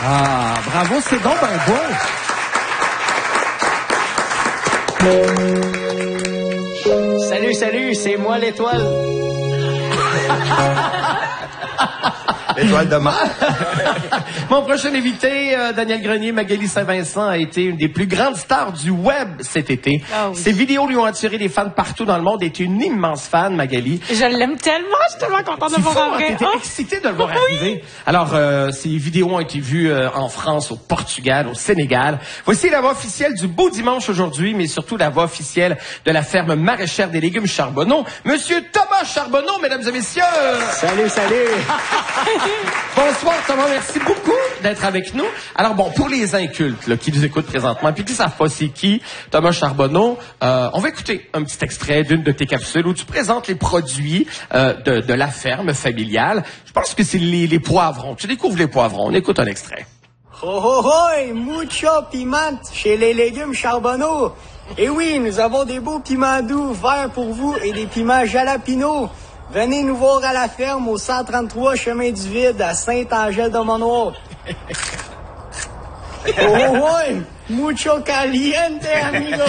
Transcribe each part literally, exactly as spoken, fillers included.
Ah, bravo, c'est donc ben beau. Salut, salut, c'est moi l'étoile. L'étoile de mer. Mon prochain invité, euh, Daniel Grenier, Magali Saint-Vincent, a été une des plus grandes stars du web cet été. Oh oui. Ses vidéos lui ont attiré des fans partout dans le monde. Elle est une immense fan, Magali. Je l'aime tellement, je suis tellement contente de Tu le voir en vrai. étais Oh. excitée de le voir arriver. Alors, euh, ces vidéos ont été vues euh, en France, au Portugal, au Sénégal. Voici la voix officielle du Beau Dimanche aujourd'hui, mais surtout la voix officielle de la ferme maraîchère des légumes Charbonneau, Monsieur Thomas Charbonneau, mesdames et messieurs. Salut, salut. Bonsoir Thomas, merci beaucoup d'être avec nous. Alors bon, pour les incultes là, qui nous écoutent présentement, puis qui ne savent pas c'est qui, Thomas Charbonneau, euh, on va écouter un petit extrait d'une de tes capsules où tu présentes les produits euh, de, de la ferme familiale. Je pense que c'est les, les poivrons. Tu découvres les poivrons. On écoute un extrait. Ho ho ho, mucho piment chez les légumes Charbonneau. Et oui, nous avons des beaux piments doux verts pour vous et des piments jalapino. Venez nous voir à la ferme au cent trente-trois chemin du Vide à Saint-Angèle-de-Montnoir. Oh oh oh, mucho caliente, amigo.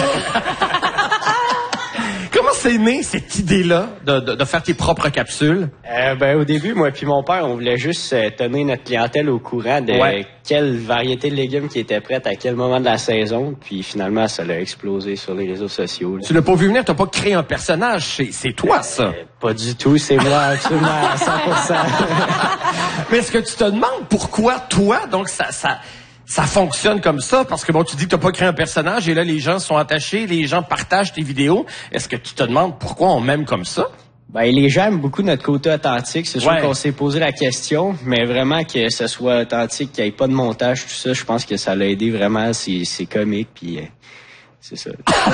Comment c'est né cette idée-là de, de, de faire tes propres capsules? Euh, ben, au début, moi puis mon père, on voulait juste euh, tenir notre clientèle au courant de Ouais. quelle variété de légumes qui était prête à quel moment de la saison. Puis finalement, ça l'a explosé sur les réseaux sociaux. là. Tu l'as pas vu venir, t'as pas créé un personnage, c'est, c'est toi ça. Euh, pas du tout, c'est moi, absolument à cent pour cent. Mais est-ce que tu te demandes pourquoi toi, donc ça, ça, ça fonctionne comme ça? Parce que bon, tu dis que t'as pas créé un personnage et là, les gens sont attachés, les gens partagent tes vidéos. Est-ce que tu te demandes pourquoi on m'aime comme ça? Ben, les gens aiment beaucoup notre côté authentique. C'est sûr Ouais. qu'on s'est posé la question, mais vraiment que ce soit authentique, qu'il n'y ait pas de montage, tout ça, je pense que ça l'a aidé vraiment. C'est, c'est comique, puis euh, c'est ça.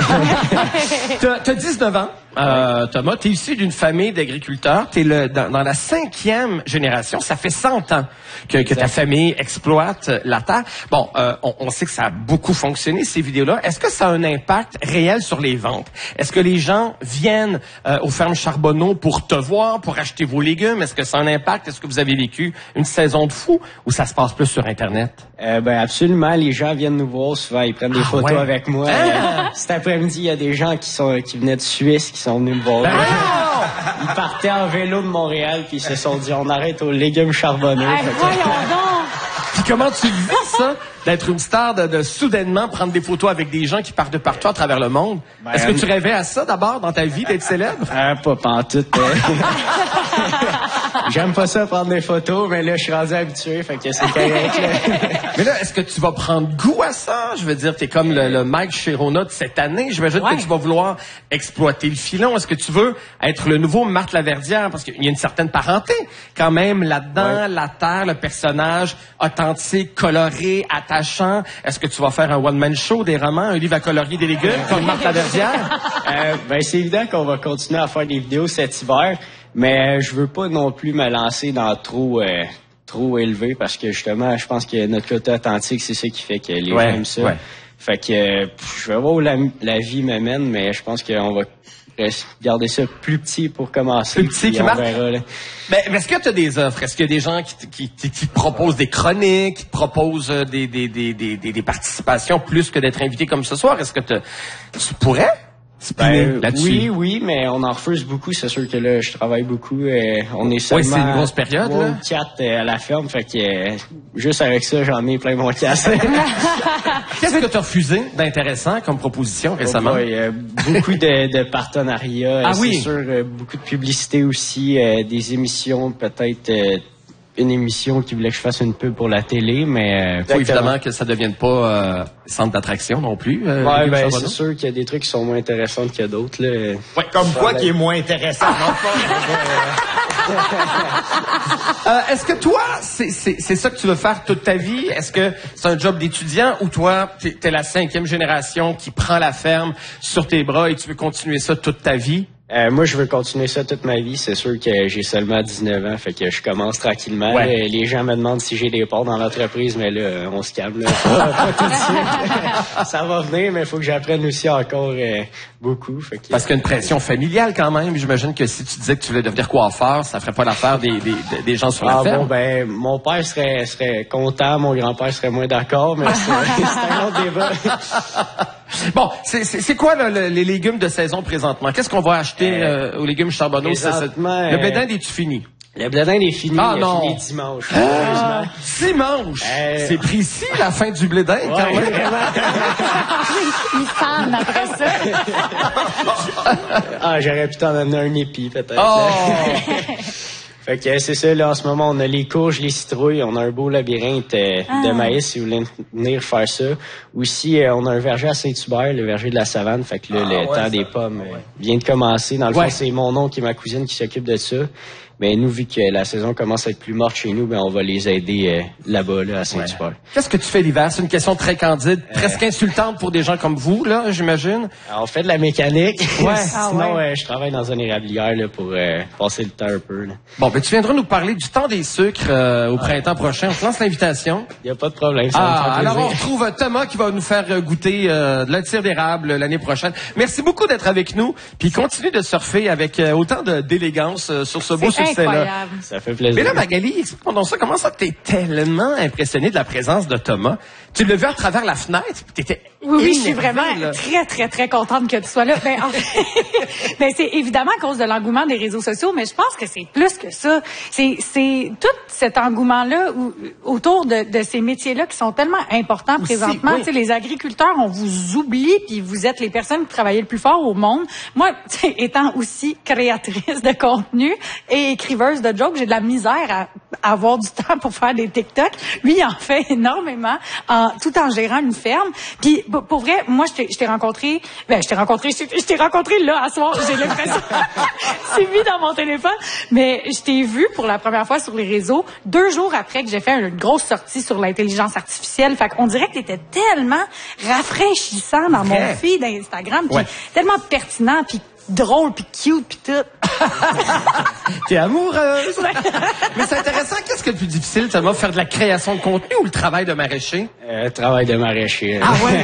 T'as, t'as dix-neuf ans, euh, Thomas. T'es issu d'une famille d'agriculteurs. T'es le, dans, dans la cinquième génération. Ça fait cent ans que, que ta famille exploite la terre. Bon, euh, on, on sait que ça a beaucoup fonctionné, ces vidéos-là. Est-ce que ça a un impact réel sur les ventes? Est-ce que les gens viennent euh, aux fermes Charbonneau pour te voir, pour acheter vos légumes? Est-ce que ça a un impact? Est-ce que vous avez vécu une saison de fou ou ça se passe plus sur Internet? Euh, ben absolument, les gens viennent nous voir souvent, ils prennent des Ah, photos ouais. avec moi. Ah! Euh, cet après-midi, il y a des gens qui sont qui venaient de Suisse, qui sont venus me voir. Ils partaient en vélo de Montréal, puis ils se sont dit on arrête aux légumes Charbonneau. Hey, Fait que- voyons donc. Puis comment tu vis ça, d'être une star, de, de soudainement prendre des photos avec des gens qui partent de partout à travers le monde? Ben, Est-ce que euh, tu rêvais à ça d'abord dans ta vie, d'être célèbre? Ah, pas pantoute. euh. J'aime pas ça prendre des photos, mais là, je suis rendu habitué, fait que c'est correct. là. Mais là, est-ce que tu vas prendre goût à ça? Je veux dire, t'es comme le, le Mike Chirona de cette année. J'imagine Ouais. que tu vas vouloir exploiter le filon. Est-ce que tu veux être le nouveau Marthe Laverdière? Parce qu'il y a une certaine parenté quand même là-dedans, Ouais. la terre, le personnage authentique, coloré, attachant. Est-ce que tu vas faire un one-man show, des romans, un livre à colorier des légumes comme Marthe Laverdière? Euh, ben, c'est évident qu'on va continuer à faire des vidéos cet hiver, mais je veux pas non plus me lancer dans trop euh, trop élevé parce que justement, je pense que notre côté authentique, c'est ça qui fait que les Ouais, gens aiment ça. ouais. Fait que euh, pff, je vais voir où la, la vie me mène, mais je pense qu'on va rest- garder ça plus petit pour commencer. Plus petit puis qui on marche? verra, là. Ben, mais est-ce que tu as des offres? Est-ce qu'il y a des gens qui, te- qui, qui, qui te proposent des chroniques, qui te proposent euh, des, des, des, des, des, des participations plus que d'être invité comme ce soir? Est-ce que te- tu pourrais spinner Ben, là-dessus? oui, oui, mais on en refuse beaucoup. C'est sûr que là, je travaille beaucoup. euh, on est seulement c'est une grosse période, trois là. ou quatre euh, à la ferme, fait que euh, juste avec ça, j'en ai plein mon casse. Qu'est-ce que tu as refusé d'intéressant comme proposition récemment? Il y a beaucoup de, de partenariats. Ah c'est oui? sûr, euh, beaucoup de publicité aussi, euh, des émissions, peut-être euh, une émission qui voulait que je fasse une pub pour la télé, mais... euh, Faut évidemment que ça ne devienne pas euh, centre d'attraction non plus. Euh, Ouais, Légumes ben, Charbonneau. c'est sûr qu'il y a des trucs qui sont moins intéressants que d'autres, là. Ouais, comme quoi qui est moins intéressant. Non, Euh, est-ce que toi, c'est, c'est, c'est ça que tu veux faire toute ta vie? Est-ce que c'est un job d'étudiant ou toi, t'es, t'es la cinquième génération qui prend la ferme sur tes bras et tu veux continuer ça toute ta vie? Euh, moi, je veux continuer ça toute ma vie. C'est sûr que j'ai seulement dix-neuf ans, fait que je commence tranquillement. Ouais. Là, les gens me demandent si j'ai des parts dans l'entreprise, mais là, on se calme. Là. Pas, pas tout de suite. Ça va venir, mais il faut que j'apprenne aussi encore euh, beaucoup. Fait que, Parce qu'il y a une pression familiale quand même. J'imagine que si tu disais que tu voulais devenir coiffeur, ça ferait pas l'affaire des, des, des gens sur la ah, ferme. bon, ben, mon père serait, serait content, mon grand-père serait moins d'accord, mais c'est, c'est un autre débat. Bon, c'est, c'est, c'est quoi là, le, les légumes de saison présentement? Qu'est-ce qu'on va acheter euh, euh, aux légumes Charbonneau? C'est, c'est, présentement, le blé euh, d'Inde est-tu fini? Le blé d'Inde est fini, Ah, il non. a fini dimanche. Ah, dimanche! Euh, C'est précis la fin du blé d'Inde quand Ouais, même. Il fan après ça. Ah, j'aurais pu t'en amener un épi, peut-être. Oh! Fait que c'est ça, là, en ce moment, on a les courges, les citrouilles, on a un beau labyrinthe euh, de maïs, si vous voulez venir faire ça. Aussi, euh, on a un verger à Saint-Hubert, le verger de la savane, fait que là, Ah, le ouais, temps ça, des pommes euh, vient de commencer. Dans le Ouais. fond, c'est mon oncle et ma cousine qui s'occupent de ça. Mais nous, vu que la saison commence à être plus morte chez nous, ben on va les aider euh, là-bas, là, à Saint-Hubert. Qu'est-ce que tu fais l'hiver? C'est une question très candide, presque insultante pour des gens comme vous, là, j'imagine. Alors, on fait de la mécanique. Ouais. Sinon, Ah ouais. euh, je travaille dans une érablière là, pour euh, passer le temps un peu. Là. Bon, ben tu viendras nous parler du temps des sucres euh, au printemps prochain. On te lance l'invitation. Il n'y a pas de problème, ça va me Ah, faire plaisir. alors on retrouve Thomas qui va nous faire euh, goûter euh, de la tire d'érable l'année prochaine. Merci beaucoup d'être avec nous, puis continue de surfer avec euh, autant de, d'élégance euh, sur ce beau C'est succès-là. incroyable. Ça fait plaisir. Mais là, Magali, explique-moi donc ça. Comment ça t'es tellement impressionné de la présence de Thomas? Tu l'as vu à travers la fenêtre, puis t'étais Oui, oui, je suis énervé, vraiment là. très, très, très contente que tu sois là. Ben, en fait, ben, c'est évidemment à cause de l'engouement des réseaux sociaux, mais je pense que c'est plus que ça. C'est, c'est tout cet engouement-là où- autour de, de ces métiers-là qui sont tellement importants présentement. oui. Tu sais, les agriculteurs, on vous oublie, puis vous êtes les personnes qui travaillent le plus fort au monde. Moi, tu sais, étant aussi créatrice de contenu et écriveuse de jokes, j'ai de la misère à, à avoir du temps pour faire des TikTok. Lui, il en fait énormément, en, tout en gérant une ferme. Puis, pour pour vrai, moi, je t'ai, je t'ai rencontré, ben, je t'ai rencontré, je t'ai, je t'ai rencontré là, à soir, j'ai l'impression, c'est vu dans mon téléphone, mais je t'ai vu pour la première fois sur les réseaux, deux jours après que j'ai fait une grosse sortie sur l'intelligence artificielle. Fait qu'on dirait que t'étais tellement rafraîchissant dans mon Vrai. feed d'Instagram, puis Ouais. tellement pertinent, puis drôle, puis cute, puis tout. T'es amoureuse. Mais c'est intéressant. Qu'est-ce que le plus difficile, Thomas, faire de la création de contenu ou le travail de maraîcher? Euh, travail de maraîcher. Ah ouais?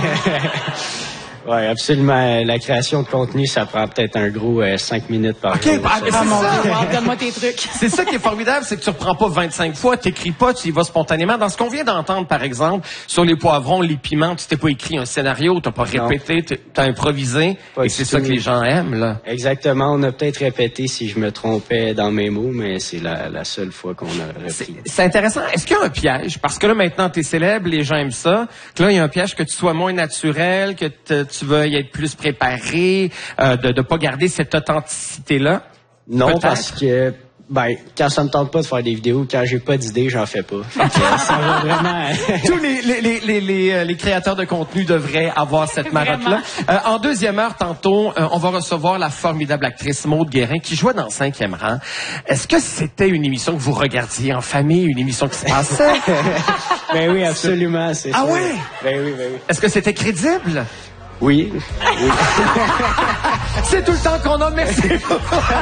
Oui, absolument. La création de contenu, ça prend peut-être un gros euh, cinq minutes par OK, jour. bah, ça. mais Ah c'est mon ça. Dieu, wow, donne-moi tes trucs. C'est ça qui est formidable, c'est que tu reprends pas vingt-cinq fois, t'écris pas, tu y vas spontanément. Dans ce qu'on vient d'entendre, par exemple, sur les poivrons, les piments, tu t'es pas écrit un scénario, t'as pas Non. répété, t'es- t'as improvisé, Pas et du c'est ça tout. que les gens aiment, là. Exactement. On a peut-être répété si je me trompais dans mes mots, mais c'est la, la seule fois qu'on a C'est repris. c'est intéressant. Est-ce qu'il y a un piège? Parce que là, maintenant, t'es célèbre, les gens aiment ça. Que là, il y a un piège que tu sois moins naturel, que te- tu veuilles être plus préparé, euh, de ne pas garder cette authenticité-là. Non, Peut-être. parce que ben quand ça me tente pas de faire des vidéos, quand j'ai pas d'idée, j'en fais pas. Fait que, ça va vraiment. Tous les, les, les, les, les, euh, les créateurs de contenu devraient avoir cette marotte-là. Euh, en deuxième heure, tantôt, euh, on va recevoir la formidable actrice Maude Guérin qui jouait dans Cinquième rang. Est-ce que c'était une émission que vous regardiez en famille, une émission qui se passait? Ben oui, absolument, c'est Ah ça. ouais? Ben oui, ben oui. Est-ce que c'était crédible? Oui. C'est tout le temps qu'on a. Merci beaucoup.